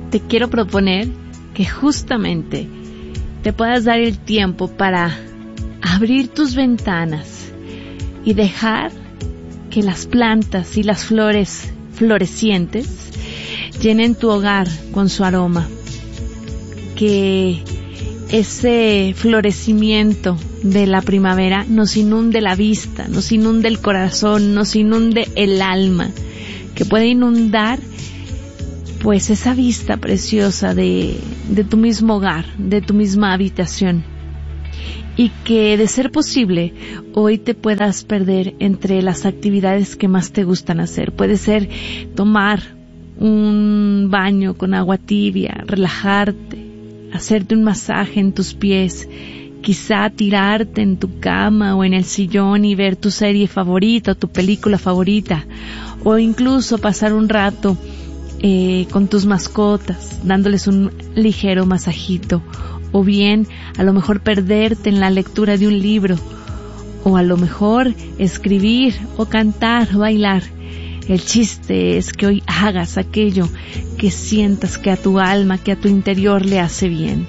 te quiero proponer que justamente te puedas dar el tiempo para abrir tus ventanas y dejar que las plantas y las flores florecientes llenen tu hogar con su aroma. Que ese florecimiento de la primavera nos inunde la vista, nos inunde el corazón, nos inunde el alma, que puede inundar pues esa vista preciosa de tu mismo hogar, de tu misma habitación. Y que de ser posible hoy te puedas perder entre las actividades que más te gustan hacer. Puede ser tomar un baño con agua tibia, relajarte, hacerte un masaje en tus pies, quizá tirarte en tu cama o en el sillón y ver tu serie favorita o tu película favorita, o incluso pasar un rato con tus mascotas, dándoles un ligero masajito, o bien a lo mejor perderte en la lectura de un libro, o a lo mejor escribir o cantar o bailar. El chiste es que hoy hagas aquello que sientas que a tu alma, que a tu interior le hace bien.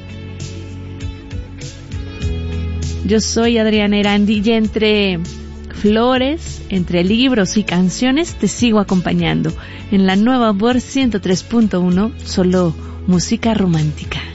Yo soy Adriana Erandi y entre flores, entre libros y canciones te sigo acompañando en la Nueva Voz 103.1, solo música romántica.